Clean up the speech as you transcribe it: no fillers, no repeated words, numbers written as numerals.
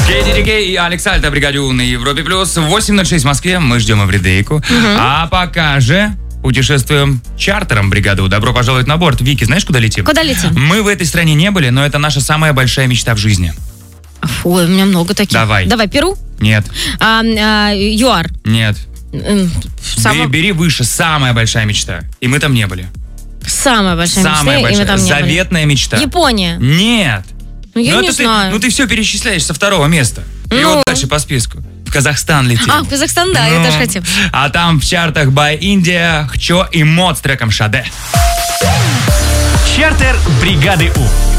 KDDK и Алекс Альта, бригаде У на Европе Плюс. 8:06 в Москве, мы ждем Эвридейку. А пока же путешествуем чартером бригаду. Добро пожаловать на борт. Вики, знаешь, куда летим? Куда летим? Мы в этой стране не были, но это наша самая большая мечта в жизни. Ой, у меня много таких. Давай. Перу? Нет. ЮАР? Нет. Бери выше, самая большая мечта. И мы там не были. Самая большая Самая мечта, большая, и мы там не были. заветная мечта. Япония? Нет. Я не знаю. Ты все перечисляешь со второго места. И вот дальше по списку. В Казахстан летим. В Казахстан, да, я тоже хотел. А там в чартах by India, Хчо и Мод с треком Шаде. Чартер бригады У.